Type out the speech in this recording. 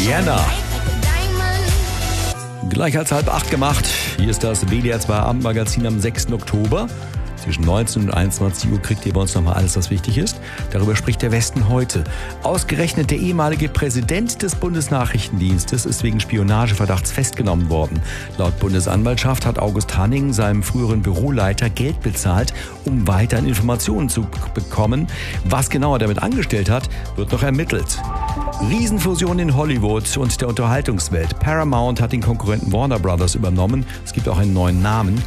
Rihanna. Gleich als 7:30 gemacht. Hier ist das WDR 2 Abendmagazin am 6. Oktober. Zwischen 19 und 21 Uhr kriegt ihr bei uns nochmal alles, was wichtig ist. Darüber spricht der Westen heute. Ausgerechnet der ehemalige Präsident des Bundesnachrichtendienstes ist wegen Spionageverdachts festgenommen worden. Laut Bundesanwaltschaft hat August Hanning seinem früheren Büroleiter Geld bezahlt, um weiterhin Informationen zu bekommen. Was genau er damit angestellt hat, wird noch ermittelt. Riesenfusion in Hollywood und der Unterhaltungswelt. Paramount hat den Konkurrenten Warner Brothers übernommen. Es gibt auch einen neuen Namen.